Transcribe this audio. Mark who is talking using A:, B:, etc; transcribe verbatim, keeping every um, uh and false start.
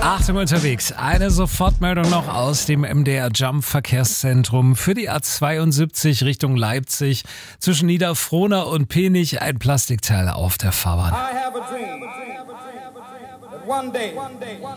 A: Achtung unterwegs, eine Sofortmeldung noch aus dem M D R Jump Verkehrszentrum für die A zweiundsiebzig Richtung Leipzig. Zwischen Niederfrohna und Penich ein Plastikteil auf der Fahrbahn.
B: I have a dream that one day